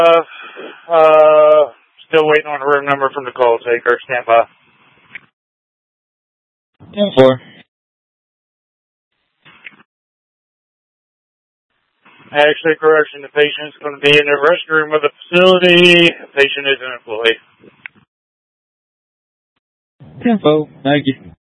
Still waiting on a room number from the call taker. Stand by. 10-4. Actually, correction, the patient's going to be in the restroom of the facility. The patient is an employee. 10-4. Thank you.